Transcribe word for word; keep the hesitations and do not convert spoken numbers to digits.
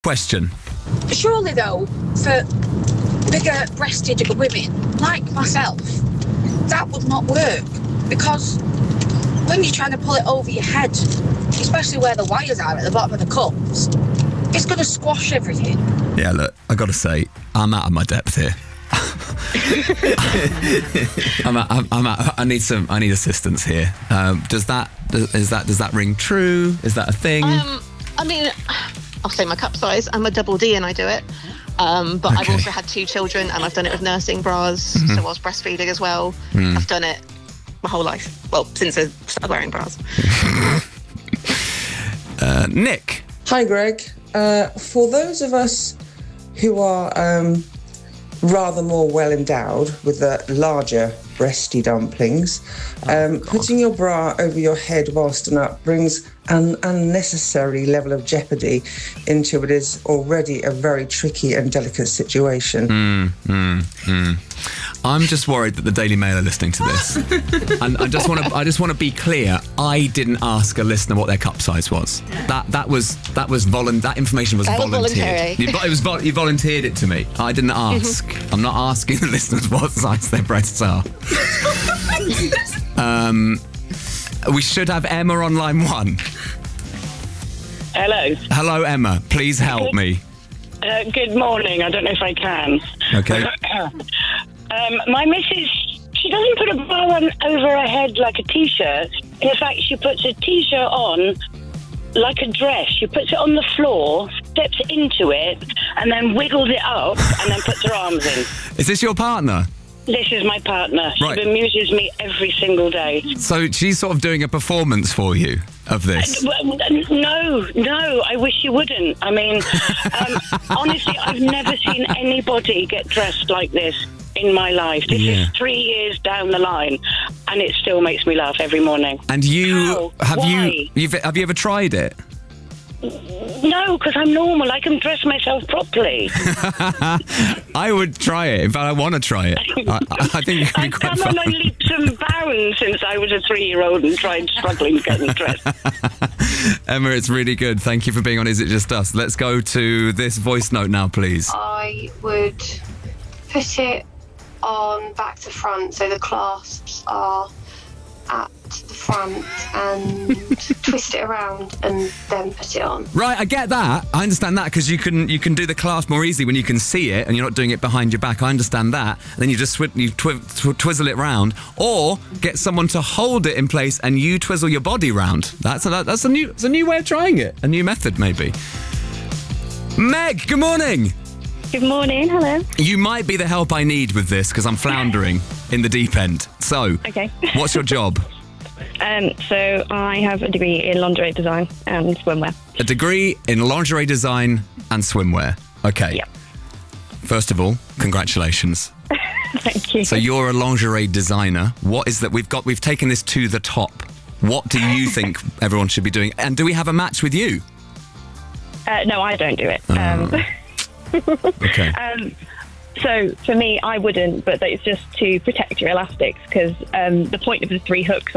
Question. Surely, though, for bigger-breasted women like myself, that would not work, because when you're trying to pull it over your head, especially where the wires are at the bottom of the cups, it's going to squash everything. Yeah, look, I got to say, I'm out of my depth here. I'm, out, I'm, I'm out, I need some. I need assistance here. Um, does that is that does that ring true? Is that a thing? Um, I mean, I'll say my cup size. I'm a double D and I do it. Um, but Okay. I've also had two children and I've done it with nursing bras. Mm-hmm. So I was breastfeeding as well. Mm. I've done it my whole life. Well, since I started wearing bras. uh, Nick. Hi, Greg. Uh, for those of us who are um, rather more well endowed with the larger breasty dumplings, um, putting your bra over your head while stood up brings an unnecessary level of jeopardy into what is already a very tricky and delicate situation. Mm, mm, mm. I'm just worried that the Daily Mail are listening to this, and I just want to. I just want to be clear. I didn't ask a listener what their cup size was. That that was that was volun- That information was That was volunteered. voluntary. You, it was vol- you volunteered it to me. I didn't ask. Mm-hmm. I'm not asking the listeners what size their breasts are. um, we should have Emma on line one. Hello. Hello, Emma. Please help me. Uh, good morning. I don't know if I can. Okay. um, my missus, she doesn't put a bra on over her head like a T-shirt. In fact, she puts a T-shirt on like a dress. She puts it on the floor, steps into it, and then wiggles it up, and then puts her arms in. Is this your partner? This is my partner. She Right. bemuses me every single day. So she's sort of doing a performance for you of this. Well, No, no, I wish you wouldn't. I mean, um, honestly, I've never seen anybody get dressed like this in my life. This Yeah. is three years down the line, and it still makes me laugh every morning. And you How? have Why? you you've, have you ever tried it? No, because I'm normal. I can dress myself properly. I would try it. In fact, I want to try it. I, I think it could be I've quite come fun. on leaps and bounds since I was a three-year-old and tried struggling to get dressed. Emma, it's really good. Thank you for being on Is It Just Us? Let's go to this voice note now, please. I would put it on back to front, so the clasps are at the front, and twist it around and then put it on. Right, I get that. I understand that because you can you can do the clasp more easily when you can see it and you're not doing it behind your back. I understand that. And then you just swi- you twi- tw- twizzle it round, or get someone to hold it in place and you twizzle your body round. That's a, that's a new it's a new way of trying it. A new method, maybe. Meg, good morning. Good morning, hello. You might be the help I need with this because I'm floundering in the deep end. So, Okay. what's your job? Um, so I have a degree in lingerie design and swimwear. A degree in lingerie design and swimwear. Okay. Yep. First of all, congratulations. Thank you. So you're a lingerie designer. What is that? We've got. We've taken this to the top. What do you think everyone should be doing? And do we have a match with you? Uh, no, I don't do it. Um, Okay. um, so for me, I wouldn't, but it's just to protect your elastics because um, the point of the three hooks